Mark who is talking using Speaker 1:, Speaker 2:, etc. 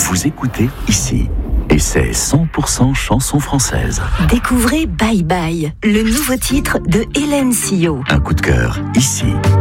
Speaker 1: Vous écoutez ici. Et c'est 100% chanson française.
Speaker 2: Découvrez Bye Bye, le nouveau titre de Hélène Sio.
Speaker 1: Un coup de cœur ici.